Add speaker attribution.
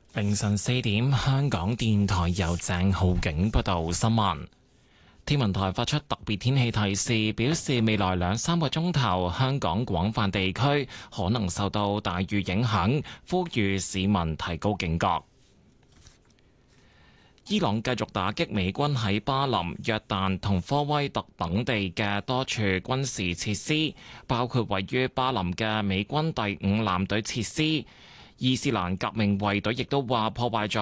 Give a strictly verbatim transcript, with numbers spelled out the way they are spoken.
Speaker 1: 凌晨四點，香港電台由鄭浩景報道新聞。天文台發出特別天氣提示，表示未來兩三個鐘頭，香港廣泛地區可能受到大雨影響，呼籲市民提高警覺。伊朗繼續打擊美軍喺巴林、約旦同科威特等地嘅多處軍事設施，包括位於巴林嘅美軍第五艦隊設施。伊斯蘭革命衛隊亦都話破壞咗